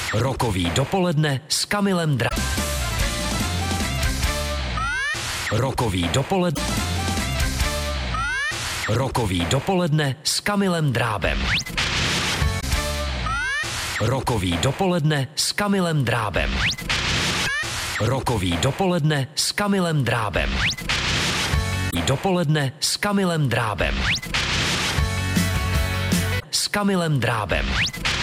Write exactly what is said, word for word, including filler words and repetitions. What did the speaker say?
Rokový dopoledne s Kamilem Drábem. Rokový dopoledne. Rokový dopoledne s Kamilem Drábem. Rokový dopoledne s Kamilem Drábem. Rokový dopoledne s Kamilem Drábem. Dopoledne s Kamilem Drábem. S Kamilem Drábem.